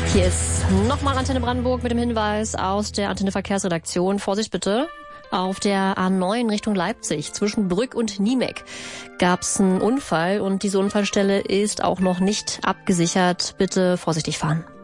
Hier ist nochmal Antenne Brandenburg mit dem Hinweis aus der Antenne Verkehrsredaktion. Vorsicht bitte. Auf der A9 Richtung Leipzig zwischen Brück und Niemek gab es einen Unfall und diese Unfallstelle ist auch noch nicht abgesichert. Bitte vorsichtig fahren.